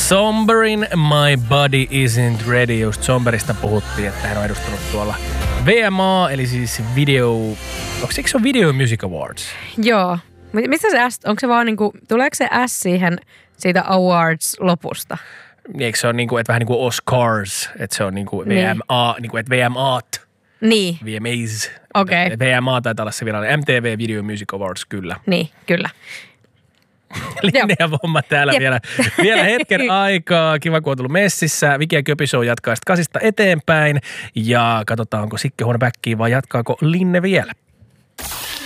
Sombering My Body Isn't Ready. Just Somberista puhuttiin, että hän on edustanut tuolla VMA, eli siis eikö se ole Video Music Awards? Joo. Mistä se S, onko se vaan niinku, tuleeko se S siihen siitä awards lopusta? Eikö se ole niinku, että vähän niin kuin Oscars, että se on niinku VMA, niinku, että VMAt. Niin. VMAs. Okei. Okay. VMA taitaa olla se virallinen. MTV Video Music Awards, kyllä. Niin, kyllä. Linnea Vomma täällä vielä hetken aikaa. Kiva, kun on tullut messissä. Viki ja Köpi Show jatkaa sitten 8 eteenpäin. Ja katsotaan, onko Sikke huono backiin vai jatkaako Linne vielä.